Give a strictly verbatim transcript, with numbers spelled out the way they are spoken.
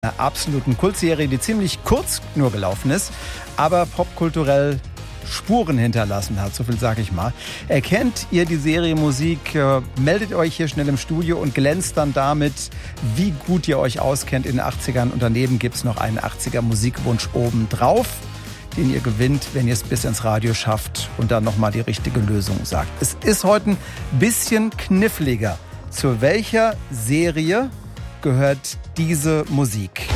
Einer absoluten Kultserie, die ziemlich kurz nur gelaufen ist, aber popkulturell Spuren hinterlassen hat, so viel sage ich mal. Erkennt ihr die Serie Musik, äh, meldet euch hier schnell im Studio und glänzt dann damit, wie gut ihr euch auskennt in den achtzigern. Und daneben gibt es noch einen achtziger Musikwunsch oben drauf, den ihr gewinnt, wenn ihr es bis ins Radio schafft und dann nochmal die richtige Lösung sagt. Es ist heute ein bisschen kniffliger. Zu welcher Serie gehört diese Musik?